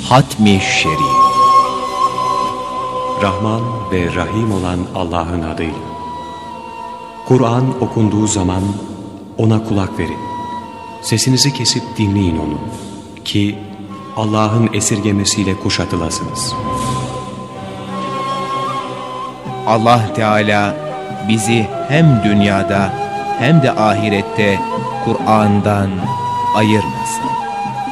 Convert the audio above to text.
Hatmi Şerif. Rahman ve Rahim olan Allah'ın adıyla. Kur'an okunduğu zaman ona kulak verin. Sesinizi kesip dinleyin onu ki Allah'ın esirgemesiyle kuşatılasınız. Allah Teala bizi hem dünyada hem de ahirette Kur'an'dan ayırmasın.